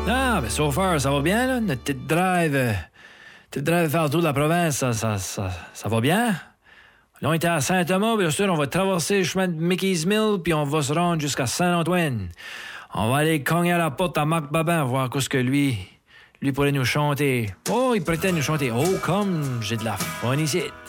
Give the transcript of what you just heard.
Ah, ben, so far, ça va bien, là. Notre petite drive faire le tour de la province, ça va bien. Là, on était à Saint-Thomas, bien sûr, on va traverser le chemin de Mickey's Mill, puis on va se rendre jusqu'à Saint-Antoine. On va aller cogner à la porte à Marc Babin, voir qu'est-ce que lui pourrait nous chanter. Oh, il prétend nous chanter. Oh, comme j'ai de la fun ici.